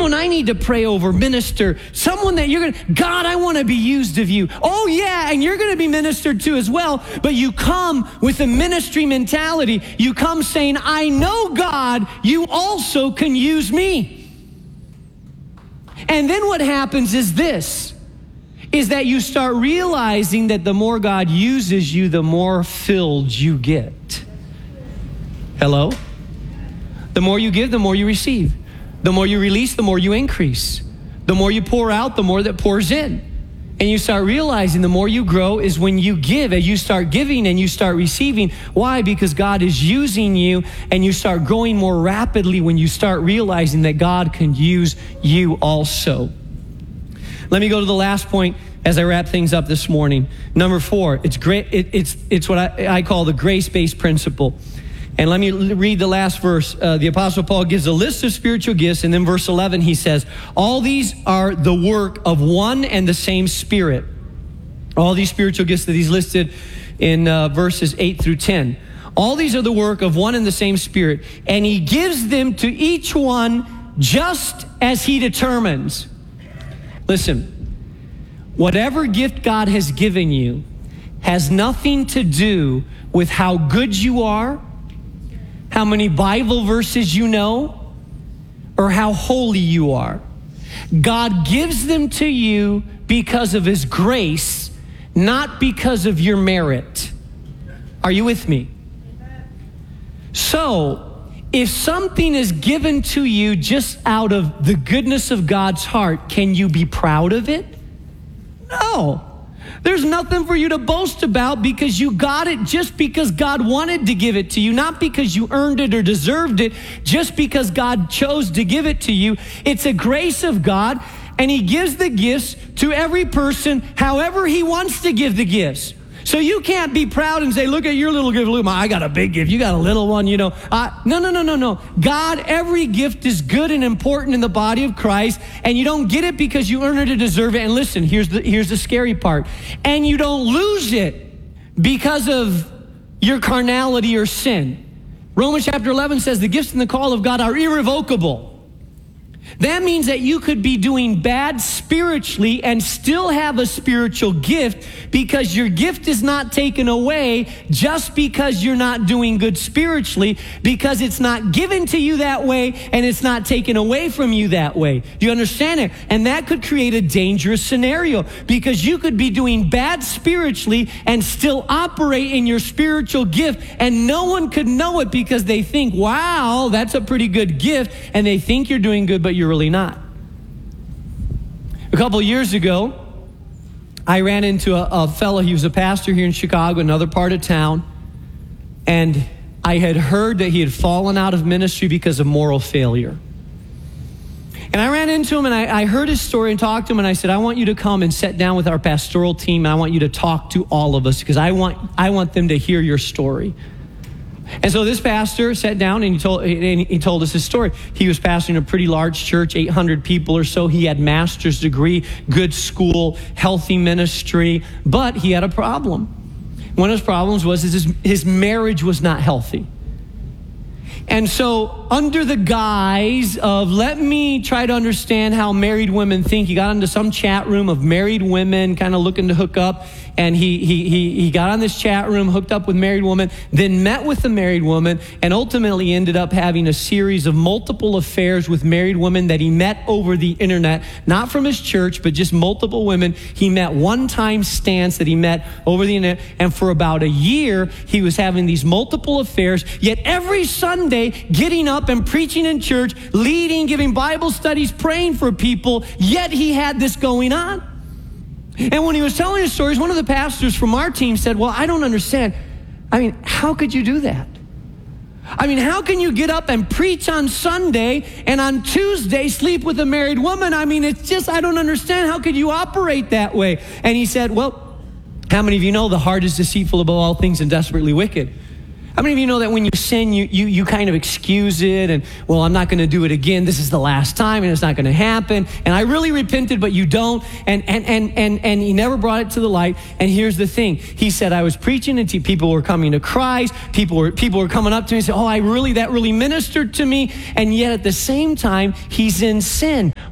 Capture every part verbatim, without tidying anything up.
someone I need to pray over, minister, someone that you're going to, God, I want to be used of you. Oh yeah, and you're going to be ministered to as well, but you come with a ministry mentality. You come saying, I know, God, you also can use me. And then what happens is this, is that you start realizing that the more God uses you, the more filled you get. Hello? The more you give, the more you receive. The more you release, the more you increase. The more you pour out, the more that pours in. And you start realizing the more you grow is when you give, as you start giving and you start receiving. Why? Because God is using you, and you start growing more rapidly when you start realizing that God can use you also. Let me go to the last point as I wrap things up this morning. Number four, it's great. It, it's, it's what I, I call the grace-based principle. And let me read the last verse. Uh, the Apostle Paul gives a list of spiritual gifts, and then verse eleven, he says, all these are the work of one and the same Spirit. All these spiritual gifts that he's listed in uh, verses eight through ten. All these are the work of one and the same Spirit, and he gives them to each one just as he determines. Listen, whatever gift God has given you has nothing to do with how good you are, how many Bible verses you know, or how holy you are. God gives them to you because of his grace, not because of your merit. Are you with me? So, if something is given to you just out of the goodness of God's heart, can you be proud of it? No. There's nothing for you to boast about because you got it just because God wanted to give it to you, not because you earned it or deserved it, just because God chose to give it to you. It's a grace of God, and he gives the gifts to every person however he wants to give the gifts. So you can't be proud and say, look at your little gift. Look, I got a big gift. You got a little one, you know. Uh, no, no, no, no, no. God, every gift is good and important in the body of Christ, and you don't get it because you earn it or deserve it. And listen, here's the, here's the scary part. And you don't lose it because of your carnality or sin. Romans chapter eleven says the gifts and the call of God are irrevocable. That means that you could be doing bad spiritually and still have a spiritual gift, because your gift is not taken away just because you're not doing good spiritually, because it's not given to you that way and it's not taken away from you that way. Do you understand it? And that could create a dangerous scenario, because you could be doing bad spiritually and still operate in your spiritual gift, and no one could know it because they think, wow, that's a pretty good gift, and they think you're doing good, but you're really not. A couple of years ago, I ran into a, a fellow. He was a pastor here in Chicago, another part of town, and I had heard that he had fallen out of ministry because of moral failure. And I ran into him, and I, I heard his story and talked to him, and I said, I want you to come and sit down with our pastoral team, and I want you to talk to all of us, because I want I want them to hear your story. And so this pastor sat down, and he told, and he told us his story. He was pastoring a pretty large church, eight hundred people or so. He had master's degree, good school, healthy ministry, but he had a problem. One of his problems was his, his marriage was not healthy. And so under the guise of, let me try to understand how married women think, he got into some chat room of married women kind of looking to hook up. And he, he, he, he got on this chat room, hooked up with married woman, then met with a married woman, and ultimately ended up having a series of multiple affairs with married women that he met over the internet, not from his church, but just multiple women. He met one-time stance that he met over the internet, and for about a year, he was having these multiple affairs, yet every Sunday, getting up and preaching in church, leading, giving Bible studies, praying for people, yet he had this going on. And when he was telling his stories, one of the pastors from our team said, well, I don't understand. I mean, how could you do that? I mean, how can you get up and preach on Sunday and on Tuesday sleep with a married woman? I mean, it's just, I don't understand. How could you operate that way? And he said, well, how many of you know the heart is deceitful above all things and desperately wicked? How many of you know that when you sin, you you you kind of excuse it and, well, I'm not going to do it again. This is the last time and it's not going to happen. And I really repented, but you don't. And and and and and he never brought it to the light. And here's the thing. He said, I was preaching and people were coming to Christ. People were people were coming up to me and said, oh, I really, that really ministered to me. And yet at the same time, he's in sin.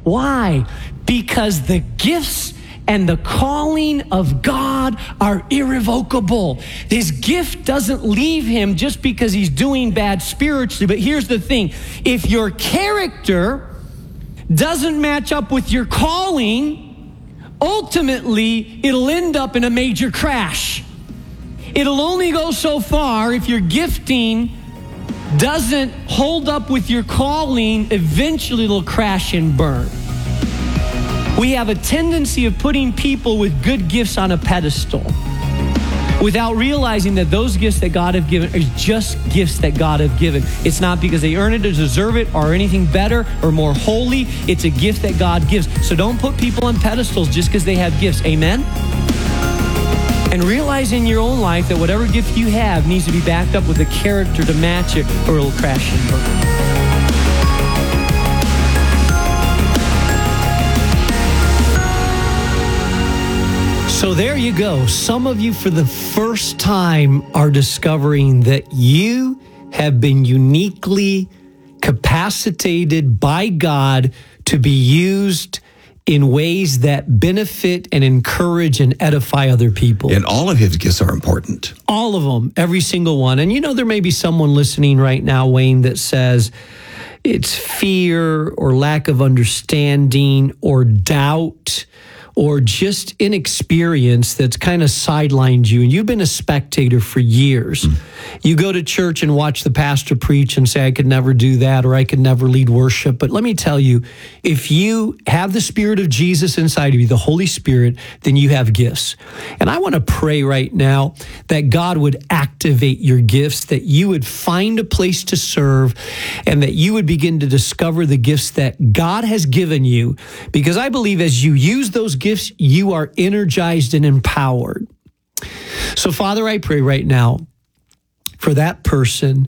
Why? Because the gifts and the calling of God are irrevocable. His gift doesn't leave him just because he's doing bad spiritually. But here's the thing. If your character doesn't match up with your calling, ultimately it'll end up in a major crash. It'll only go so far if your gifting doesn't hold up with your calling. Eventually it'll crash and burn. We have a tendency of putting people with good gifts on a pedestal without realizing that those gifts that God have given are just gifts that God have given. It's not because they earn it or deserve it or anything better or more holy. It's a gift that God gives. So don't put people on pedestals just because they have gifts. Amen? And realize in your own life that whatever gift you have needs to be backed up with a character to match it, or it'll crash and burn. So there you go. Some of you for the first time are discovering that you have been uniquely capacitated by God to be used in ways that benefit and encourage and edify other people. And all of his gifts are important. All of them, every single one. And you know, there may be someone listening right now, Wayne, that says it's fear or lack of understanding or doubt or just inexperience that's kind of sidelined you, and you've been a spectator for years. Mm. You go to church and watch the pastor preach and say, I could never do that, or I could never lead worship. But let me tell you, if you have the Spirit of Jesus inside of you, the Holy Spirit, then you have gifts. And I want to pray right now that God would activate your gifts, that you would find a place to serve, and that you would begin to discover the gifts that God has given you. Because I believe as you use those gifts, you are energized and empowered. So, Father, I pray right now for that person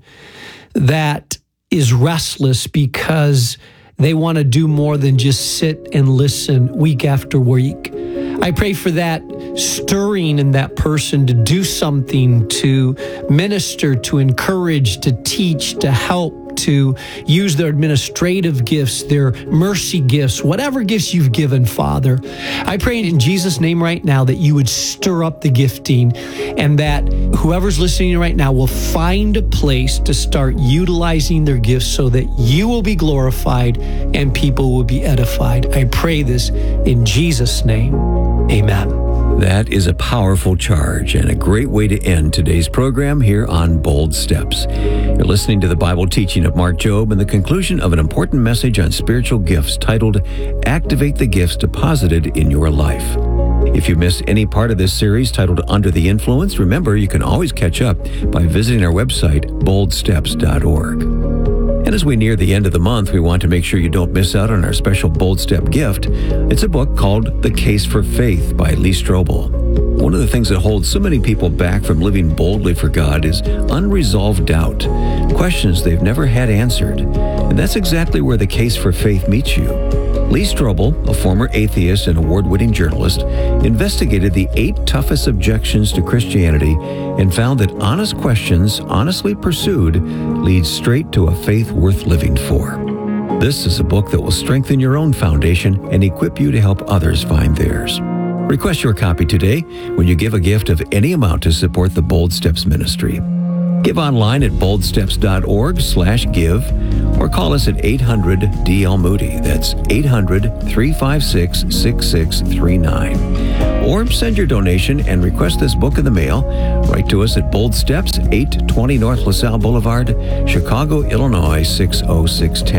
that is restless because they want to do more than just sit and listen week after week. I pray for that stirring in that person to do something, to minister, to encourage, to teach, to help, to use their administrative gifts, their mercy gifts, whatever gifts you've given, Father. I pray in Jesus' name right now that you would stir up the gifting, and that whoever's listening right now will find a place to start utilizing their gifts so that you will be glorified and people will be edified. I pray this in Jesus' name. Amen. That is a powerful charge and a great way to end today's program here on Bold Steps. You're listening to the Bible teaching of Mark Jobe and the conclusion of an important message on spiritual gifts titled, Activate the Gifts Deposited in Your Life. If you missed any part of this series titled Under the Influence, remember you can always catch up by visiting our website, bold steps dot org. And as we near the end of the month, we want to make sure you don't miss out on our special Bold Step gift. It's a book called The Case for Faith by Lee Strobel. One of the things that holds so many people back from living boldly for God is unresolved doubt, questions they've never had answered. And that's exactly where The Case for Faith meets you. Lee Strobel, a former atheist and award-winning journalist, investigated the eight toughest objections to Christianity and found that honest questions, honestly pursued, lead straight to a faith worth living for. This is a book that will strengthen your own foundation and equip you to help others find theirs. Request your copy today when you give a gift of any amount to support the Bold Steps ministry. Give online at bold steps dot org slash give or call us at eight hundred D L Moody. That's eight hundred, three five six, six six three nine. Or send your donation and request this book in the mail. Write to us at Bold Steps, eight twenty North LaSalle Boulevard, Chicago, Illinois, six oh six one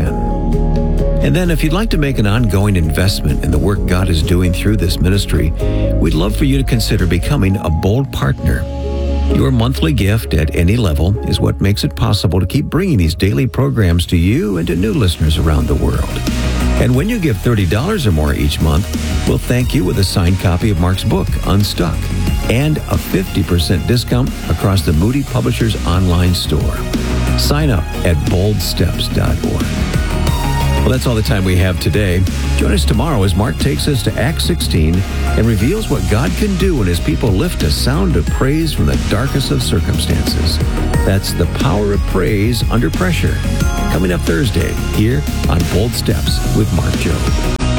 oh. And then if you'd like to make an ongoing investment in the work God is doing through this ministry, we'd love for you to consider becoming a Bold partner. Your monthly gift at any level is what makes it possible to keep bringing these daily programs to you and to new listeners around the world. And when you give thirty dollars or more each month, we'll thank you with a signed copy of Mark's book, Unstuck, and a fifty percent discount across the Moody Publishers online store. Sign up at bold steps dot org. Well, that's all the time we have today. Join us tomorrow as Mark takes us to Acts sixteen and reveals what God can do when his people lift a sound of praise from the darkest of circumstances. That's the power of praise under pressure. Coming up Thursday here on Bold Steps with Mark Jobe.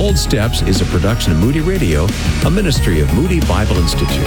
Bold Steps is a production of Moody Radio, a ministry of Moody Bible Institute.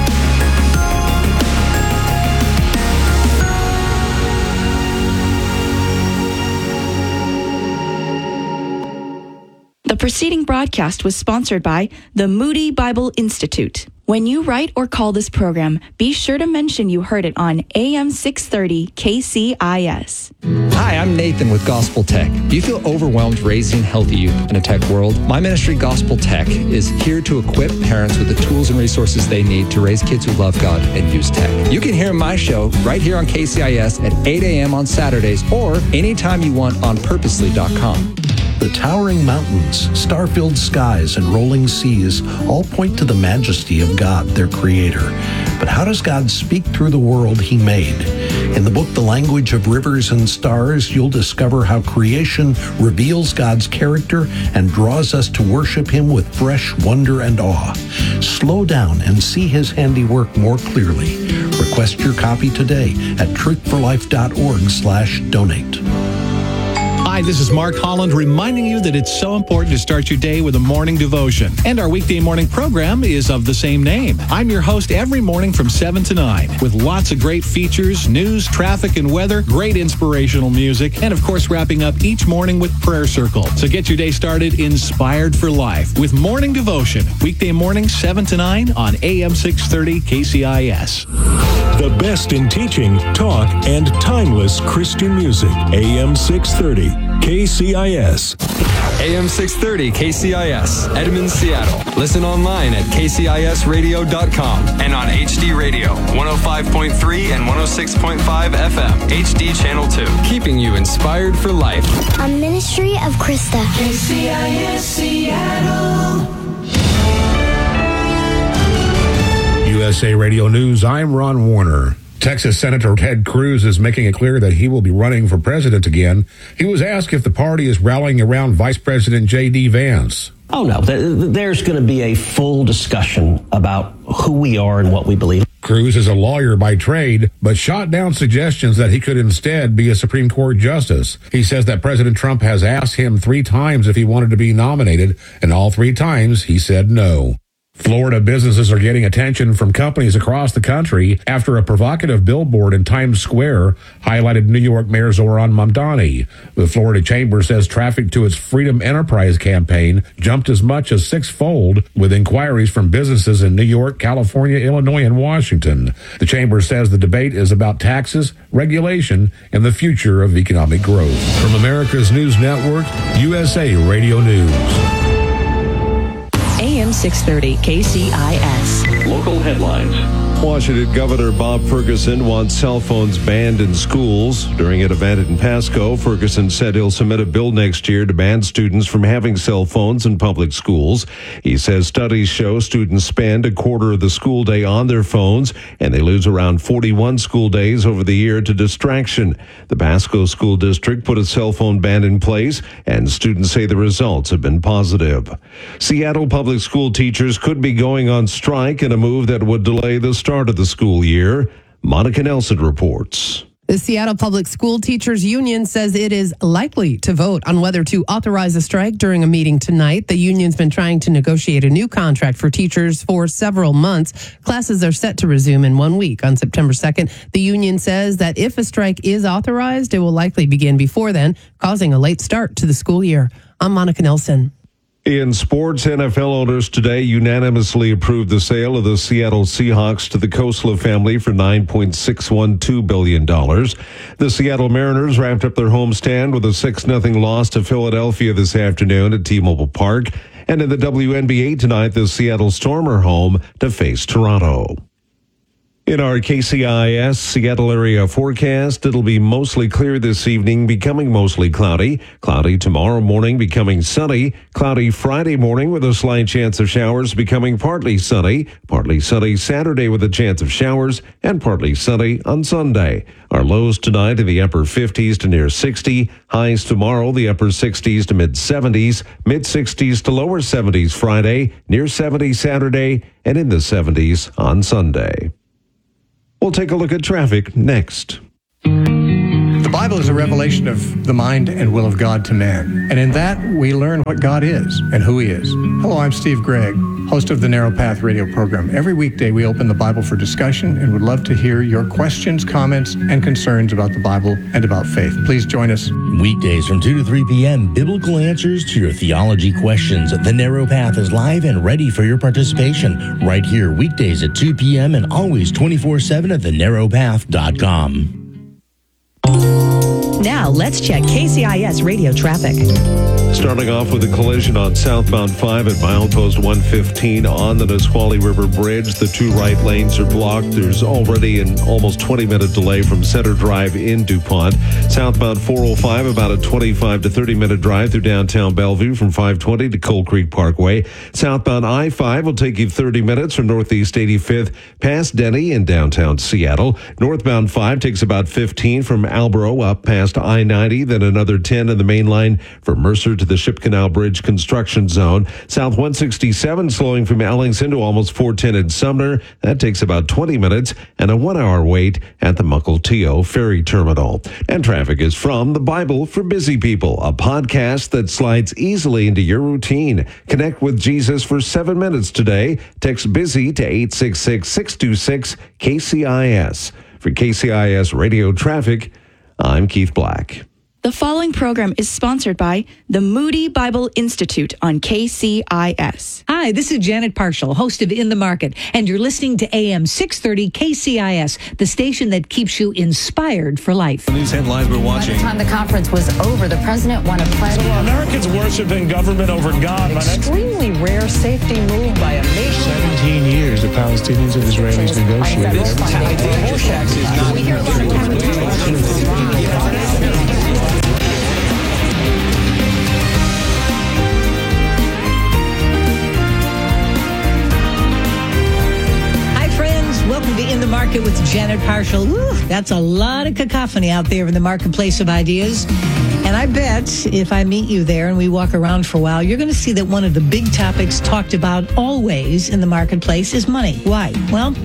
The preceding broadcast was sponsored by the Moody Bible Institute. When you write or call this program, be sure to mention you heard it on A M six thirty K C I S. Hi, I'm Nathan with Gospel Tech. Do you feel overwhelmed raising healthy youth in a tech world? My ministry, Gospel Tech, is here to equip parents with the tools and resources they need to raise kids who love God and use tech. You can hear my show right here on K C I S at eight a.m. on Saturdays or anytime you want on purposely dot com. The towering mountains, star-filled skies, and rolling seas all point to the majesty of God, their creator. But how does God speak through the world he made? In the book, The Language of Rivers and Stars, you'll discover how creation reveals God's character and draws us to worship him with fresh wonder and awe. Slow down and see his handiwork more clearly. Request your copy today at truth for life dot org slash donate. Hi, this is Mark Holland reminding you that it's so important to start your day with a morning devotion. And our weekday morning program is of the same name. I'm your host every morning from seven to nine with lots of great features, news, traffic, and weather, great inspirational music, and of course wrapping up each morning with Prayer Circle. So get your day started inspired for life with morning devotion. Weekday morning seven to nine on A M six thirty K C I S. The best in teaching, talk, and timeless Christian music. A M six thirty K C I S. A M six thirty K C I S, Edmond, Seattle. Listen online at K C I S radio dot com and on H D Radio, one oh five point three and one oh six point five F M, H D Channel two. Keeping you inspired for life. A ministry of Krista. K C I S Seattle. U S A Radio News, I'm Ron Warner. Texas Senator Ted Cruz is making it clear that he will be running for president again. He was asked if the party is rallying around Vice President J D. Vance. Oh, no. There's going to be a full discussion about who we are and what we believe. Cruz is a lawyer by trade, but shot down suggestions that he could instead be a Supreme Court justice. He says that President Trump has asked him three times if he wanted to be nominated, and all three times he said no. Florida businesses are getting attention from companies across the country after a provocative billboard in Times Square highlighted New York Mayor Zoran Mamdani. The Florida Chamber says traffic to its Freedom Enterprise campaign jumped as much as six-fold with inquiries from businesses in New York, California, Illinois, and Washington. The Chamber says the debate is about taxes, regulation, and the future of economic growth. From America's News Network, U S A Radio News. A M six thirty K C I S. Local headlines. Washington Governor Bob Ferguson wants cell phones banned in schools. During an event in Pasco, Ferguson said he'll submit a bill next year to ban students from having cell phones in public schools. He says studies show students spend a quarter of the school day on their phones, and they lose around forty-one school days over the year to distraction. The Pasco School District put a cell phone ban in place, and students say the results have been positive. Seattle public school teachers could be going on strike in a move that would delay the start of the school year. Monica Nelson reports. The Seattle Public School Teachers Union says it is likely to vote on whether to authorize a strike during a meeting tonight. The union's been trying to negotiate a new contract for teachers for several months. Classes are set to resume in one week on September second. The union says that if a strike is authorized, it will likely begin before then, causing a late start to the school year. I'm Monica Nelson. In sports, N F L owners today unanimously approved the sale of the Seattle Seahawks to the Khosla family for nine point six one two billion dollars. The Seattle Mariners wrapped up their homestand with a six nothing loss to Philadelphia this afternoon at T-Mobile Park. And in the W N B A tonight, the Seattle Storm are home to face Toronto. In our K C I S Seattle area forecast, it'll be mostly clear this evening, becoming mostly cloudy. Cloudy tomorrow morning, becoming sunny. Cloudy Friday morning with a slight chance of showers, becoming partly sunny. Partly sunny Saturday with a chance of showers, and partly sunny on Sunday. Our lows tonight in the upper fifties to near sixty. Highs tomorrow, the upper sixties to mid seventies. Mid sixties to lower seventies Friday. Near seventy Saturday, and in the seventies on Sunday. We'll take a look at traffic next. The Bible is a revelation of the mind and will of God to man. And in that, we learn what God is and who he is. Hello, I'm Steve Gregg, host of the Narrow Path radio program. Every weekday, we open the Bible for discussion and would love to hear your questions, comments, and concerns about the Bible and about faith. Please join us. Weekdays from two to three p.m., biblical answers to your theology questions. The Narrow Path is live and ready for your participation right here weekdays at two p.m. and always twenty-four seven at the narrow path dot com. Now, let's check K C I S radio traffic. Starting off with a collision on southbound five at milepost one fifteen on the Nisqually River Bridge. The two right lanes are blocked. There's already an almost twenty-minute delay from Center Drive in DuPont. Southbound four oh five, about a twenty-five to thirty-minute drive through downtown Bellevue from five twenty to Coal Creek Parkway. Southbound I five will take you thirty minutes from Northeast eighty-fifth past Denny in downtown Seattle. Northbound five takes about fifteen from Albro up past I ninety, then another ten in the main line from Mercer to the Ship Canal Bridge construction zone. South one sixty-seven slowing from Ellingson to almost four ten in Sumner. That takes about twenty minutes and a one-hour wait at the Mukilteo Ferry Terminal. And traffic is from The Bible for Busy People, a podcast that slides easily into your routine. Connect with Jesus for seven minutes today. Text BUSY to eight six six, six two six, K C I S. For K C I S Radio Traffic, I'm Keith Black. The following program is sponsored by the Moody Bible Institute on K C I S. Hi, this is Janet Parshall, host of In the Market, and you're listening to A M six thirty K C I S, the station that keeps you inspired for life. News headlines we're watching. By the time the conference was over, the president won a pledge. So Americans worshiping government over God. Extremely rare safety move by a nation. seventeen years the Palestinians and Israelis negotiated. We hear a lot of Welcome to In the Market with Janet Parshall. Woo, that's a lot of cacophony out there in the marketplace of ideas. And I bet if I meet you there and we walk around for a while, you're going to see that one of the big topics talked about always in the marketplace is money. Why? Well,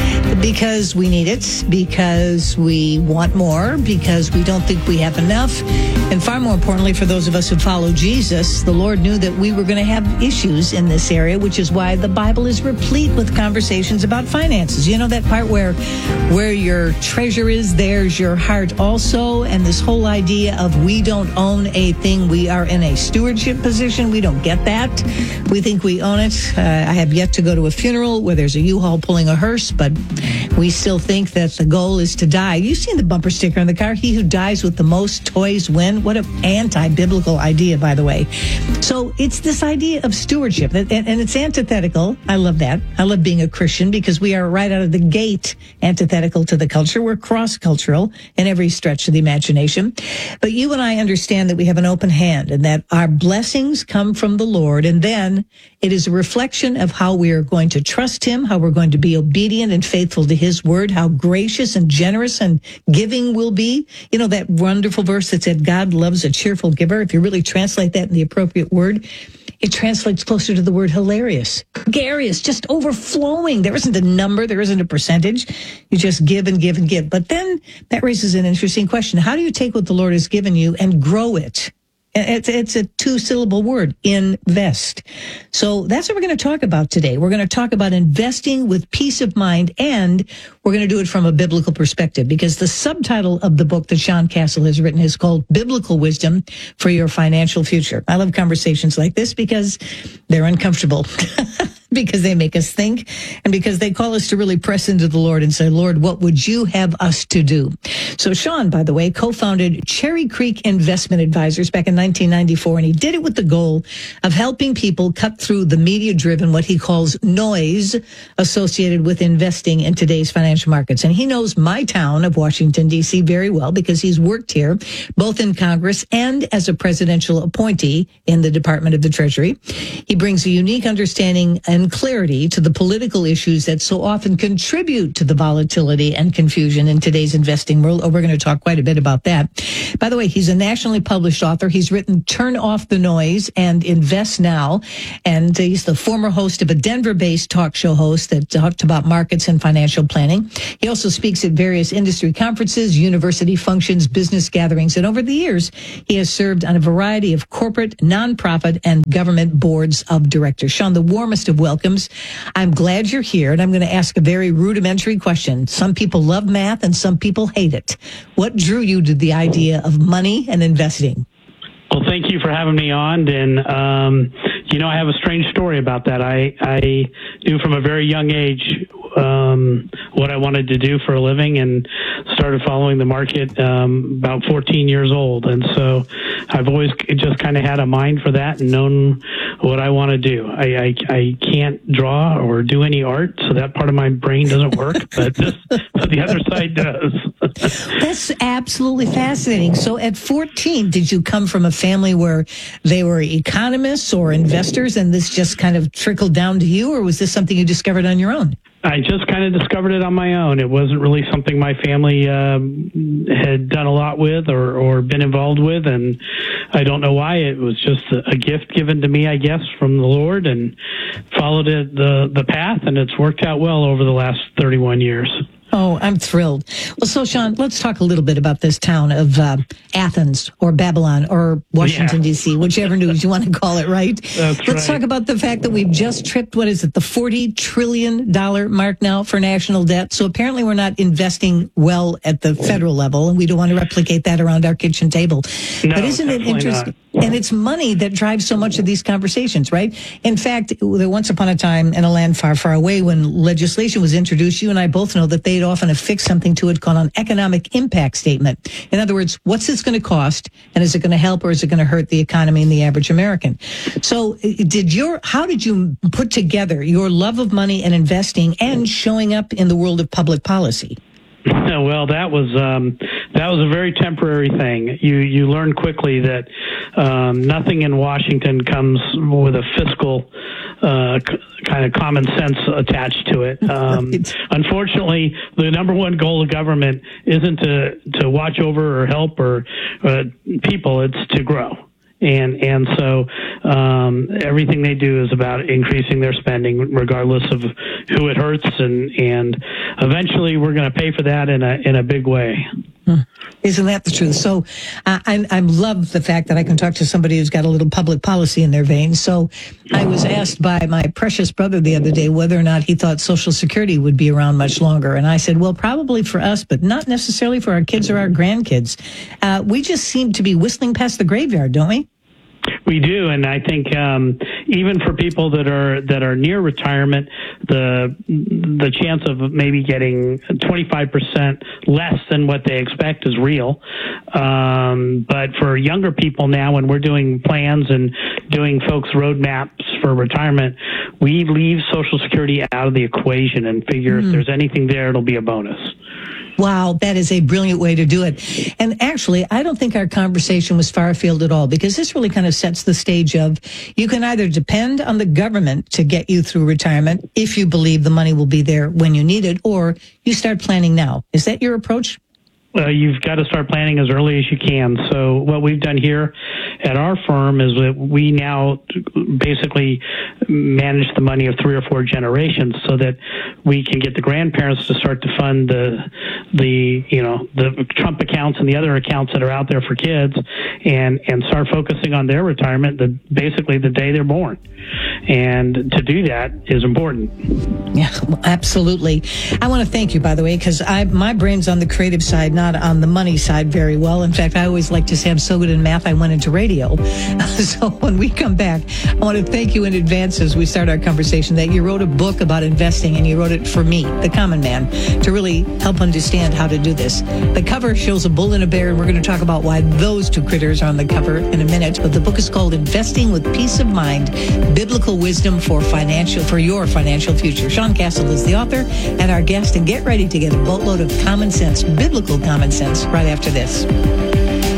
because we need it, because we want more, because we don't think we have enough. And far more importantly, for those of us who follow Jesus, the Lord knew that we were going to have issues in this area, which is why the Bible is replete with conversations about finances. You know that part where where your treasure is, there's your heart also. And this whole idea of we don't own a thing, we are in a stewardship position. We don't get that. We think we own it. Uh, I have yet to go to a funeral where there's a U-Haul pulling a hearse, but we still think that the goal is to die. You've seen the bumper sticker on the car, he who dies with the most toys win. What an anti-biblical idea, by the way. So it's this idea of stewardship, and, and it's antithetical. I love that. I love being a Christian because we are right out of the gate antithetical to the culture. We're cross-cultural in every stretch of the imagination. But you and I understand that we have an open hand and that our blessings come from the Lord, and then it is a reflection of how we are going to trust him, how we're going to be obedient and faithful to his word, how gracious and generous and giving will be. You know, that wonderful verse that said, God loves a cheerful giver. If you really translate that in the appropriate word, it translates closer to the word hilarious. Garious, just overflowing. There isn't a number. There isn't a percentage. You just give and give and give. But then that raises an interesting question. How do you take what the Lord has given you and grow it? It's, it's a two-syllable word, invest. So that's what we're going to talk about today. We're going to talk about investing with peace of mind, and we're going to do it from a biblical perspective, because the subtitle of the book that Sean Castle has written is called Biblical Wisdom for Your Financial Future. I love conversations like this because they're uncomfortable. Because they make us think, and because they call us to really press into the Lord and say, Lord, what would you have us to do? So Sean, by the way, co-founded Cherry Creek Investment Advisors back in nineteen ninety-four, and he did it with the goal of helping people cut through the media-driven, what he calls noise associated with investing in today's financial markets. And he knows my town of Washington, D C very well because he's worked here, both in Congress and as a presidential appointee in the Department of the Treasury. He brings a unique understanding and and clarity to the political issues that so often contribute to the volatility and confusion in today's investing world. Oh, we're going to talk quite a bit about that. By the way, he's a nationally published author. He's written Turn Off the Noise and Invest Now. And he's the former host of a Denver-based talk show host that talked about markets and financial planning. He also speaks at various industry conferences, university functions, business gatherings. And over the years, he has served on a variety of corporate, nonprofit, and government boards of directors. Sean, the warmest of welcomes. I'm glad you're here, and I'm going to ask a very rudimentary question. Some people love math, and some people hate it. What drew you to the idea of money and investing? Well, thank you for having me on. And, um, you know, I have a strange story about that. I, I knew from a very young age um, what I wanted to do for a living and started following the market um, about fourteen years old. And so I've always just kind of had a mind for that and known what I want to do. I, I, I can't draw or do any art, so that part of my brain doesn't work, but, this, but the other side does. That's absolutely fascinating. So at fourteen, did you come from a family where they were economists or investors, and this just kind of trickled down to you, or was this something you discovered on your own? I just kind of discovered it on my own. It wasn't really something my family um, had done a lot with or, or been involved with, and I don't know why. It was just a, a gift given to me, I guess, from the Lord, and followed it, the, the path, and it's worked out well over the last thirty-one years. Oh, I'm thrilled. Well, so, Sean, let's talk a little bit about this town of uh, Athens or Babylon or Washington, yeah. D C, whichever news you want to call it, right? That's let's right. talk about the fact that we've just tripped, what is it, the forty trillion dollars mark now for national debt. So apparently we're not investing well at the federal level, and we don't want to replicate that around our kitchen table. No, but isn't it interesting? Not. And it's money that drives so much of these conversations, right? In fact, there once upon a time in a land far, far away when legislation was introduced, you and I both know that they'd often affix something to it called an economic impact statement. In other words, what's this going to cost, and is it going to help or is it going to hurt the economy and the average American? So did your, how did you put together your love of money and investing and showing up in the world of public policy? Well, that was um, that was a very temporary thing. You you learn quickly that um, nothing in Washington comes with a fiscal uh, c- kind of common sense attached to it. Um, right. Unfortunately, the number one goal of government isn't to to watch over or help or uh, people; it's to grow. And and so um, everything they do is about increasing their spending, regardless of who it hurts, and and eventually we're going to pay for that in a in a big way. Isn't that the truth? So uh, I, I love the fact that I can talk to somebody who's got a little public policy in their veins. So I was asked by my precious brother the other day whether or not he thought Social Security would be around much longer. And I said, well, probably for us, but not necessarily for our kids or our grandkids. Uh, we just seem to be whistling past the graveyard, don't we? We do, and I think um, even for people that are that are near retirement, the the chance of maybe getting twenty-five percent less than what they expect is real. Um, but for younger people now, when we're doing plans and doing folks' roadmaps for retirement, we leave Social Security out of the equation and figure mm. if there's anything there, it'll be a bonus. Wow, that is a brilliant way to do it. And actually, I don't think our conversation was far afield at all, because this really kind of sets the stage of you can either depend on the government to get you through retirement if you believe the money will be there when you need it, or you start planning now. Is that your approach? Uh, you've got to start planning as early as you can. So what we've done here at our firm is that we now basically manage the money of three or four generations so that we can get the grandparents to start to fund the, the you know, the Trump accounts and the other accounts that are out there for kids, and, and start focusing on their retirement the, basically the day they're born. And to do that is important. Yeah, absolutely. I want to thank you, by the way, because I my brain's on the creative side, not on the money side very well. In fact, I always like to say I'm so good in math, I went into radio. So when we come back, I want to thank you in advance as we start our conversation that you wrote a book about investing, and you wrote it for me, the common man, to really help understand how to do this. The cover shows a bull and a bear, and we're going to talk about why those two critters are on the cover in a minute. But the book is called Investing with Peace of Mind, Biblical Wisdom for Financial for Your Financial Future. Sean Castle is the author and our guest, and get ready to get a boatload of common sense, biblical common sense, right after this.